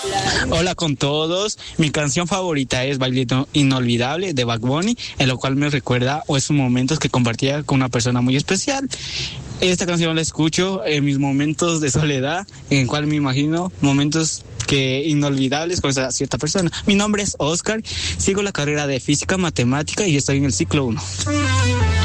Hola con todos, mi canción favorita es Baile Inolvidable de Bad Bunny, en lo cual me recuerda o esos momentos que compartía con una persona muy especial. Esta canción la escucho en mis momentos de soledad, en el cual me imagino momentos que inolvidables con esa cierta persona. Mi nombre es Oscar, sigo la carrera de física matemática y estoy en el ciclo 1.